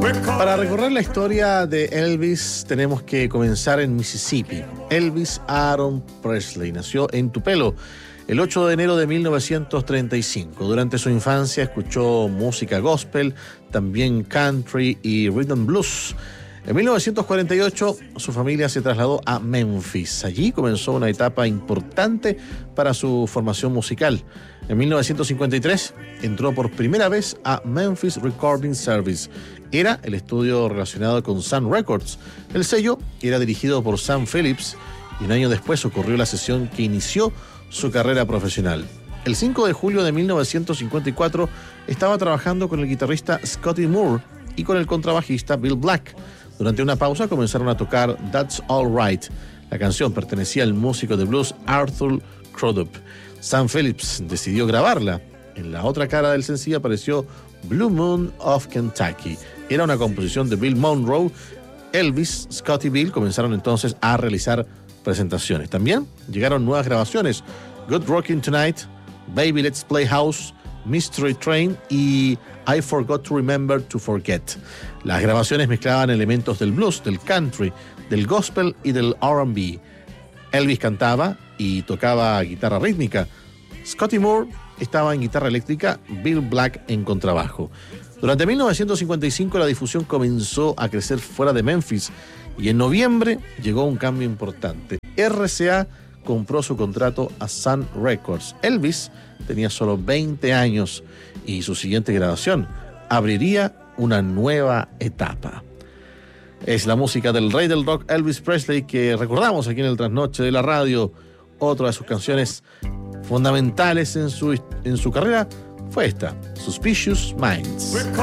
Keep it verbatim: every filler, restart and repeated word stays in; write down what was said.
Para recorrer la historia de Elvis tenemos que comenzar en Mississippi. Elvis Aaron Presley nació en Tupelo el ocho de enero de mil novecientos treinta y cinco. Durante su infancia escuchó música gospel, también country y rhythm and blues. En mil novecientos cuarenta y ocho su familia se trasladó a Memphis. Allí comenzó una etapa importante para su formación musical. En mil novecientos cincuenta y tres entró por primera vez a Memphis Recording Service. Era el estudio relacionado con Sun Records. El sello era dirigido por Sam Phillips y un año después ocurrió la sesión que inició su carrera profesional. El cinco de julio de mil novecientos cincuenta y cuatro estaba trabajando con el guitarrista Scotty Moore y con el contrabajista Bill Black. Durante una pausa comenzaron a tocar That's All Right. La canción pertenecía al músico de blues Arthur Crudup. Sam Phillips decidió grabarla. En la otra cara del sencillo apareció Blue Moon of Kentucky. Era una composición de Bill Monroe. Elvis, Scotty y Bill comenzaron entonces a realizar presentaciones. También llegaron nuevas grabaciones: Good Rockin' Tonight, Baby Let's Play House, Mystery Train y I Forgot to Remember to Forget. Las grabaciones mezclaban elementos del blues, del country, del gospel y del R and B. Elvis cantaba y tocaba guitarra rítmica. Scotty Moore estaba en guitarra eléctrica, Bill Black en contrabajo. Durante mil novecientos cincuenta y cinco la difusión comenzó a crecer fuera de Memphis y en noviembre llegó un cambio importante. R C A compró su contrato a Sun Records. Elvis tenía solo veinte años y su siguiente grabación abriría una nueva etapa. Es la música del rey del rock Elvis Presley que recordamos aquí en el Trasnoche de la Radio. Otra de sus canciones fundamentales en su, en su carrera fue esta, Suspicious Minds.